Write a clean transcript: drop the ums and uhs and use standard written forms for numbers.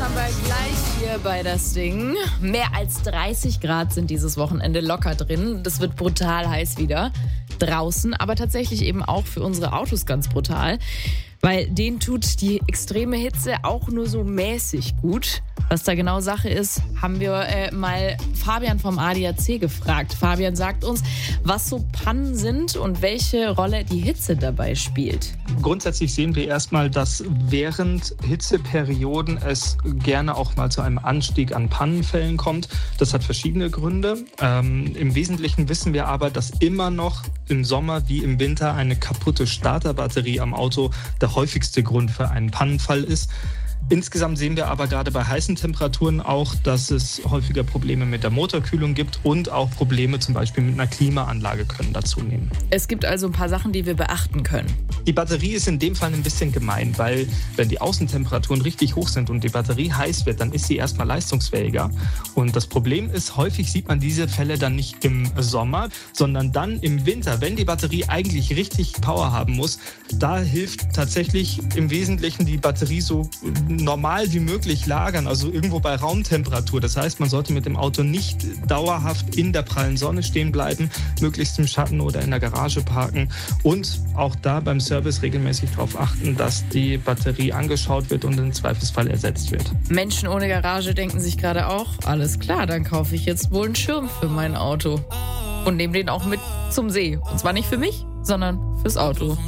haben wir gleich hier bei das Ding. Mehr als 30 Grad sind dieses Wochenende locker drin. Das wird brutal heiß wieder draußen, aber tatsächlich eben auch für unsere Autos ganz brutal. Weil denen tut die extreme Hitze auch nur so mäßig gut. Was da genau Sache ist, haben wir mal Fabian vom ADAC gefragt. Fabian sagt uns, was so Pannen sind und welche Rolle die Hitze dabei spielt. Grundsätzlich sehen wir erstmal, dass während Hitzeperioden es gerne auch mal zu einem Anstieg an Pannenfällen kommt. Das hat verschiedene Gründe. Im Wesentlichen wissen wir aber, dass immer noch im Sommer wie im Winter eine kaputte Starterbatterie am Auto der häufigste Grund für einen Pannenfall ist. Insgesamt sehen wir aber gerade bei heißen Temperaturen auch, dass es häufiger Probleme mit der Motorkühlung gibt und auch Probleme zum Beispiel mit einer Klimaanlage können dazu nehmen. Es gibt also ein paar Sachen, die wir beachten können. Die Batterie ist in dem Fall ein bisschen gemein, weil wenn die Außentemperaturen richtig hoch sind und die Batterie heiß wird, dann ist sie erstmal leistungsfähiger. Und das Problem ist, häufig sieht man diese Fälle dann nicht im Sommer, sondern dann im Winter, wenn die Batterie eigentlich richtig Power haben muss. Da hilft tatsächlich im Wesentlichen die Batterie so normal wie möglich lagern, also irgendwo bei Raumtemperatur. Das heißt, man sollte mit dem Auto nicht dauerhaft in der prallen Sonne stehen bleiben, möglichst im Schatten oder in der Garage parken und auch da beim Service regelmäßig darauf achten, dass die Batterie angeschaut wird und im Zweifelsfall ersetzt wird. Menschen ohne Garage denken sich gerade auch, alles klar, dann kaufe ich jetzt wohl einen Schirm für mein Auto und nehme den auch mit zum See. Und zwar nicht für mich, sondern fürs Auto.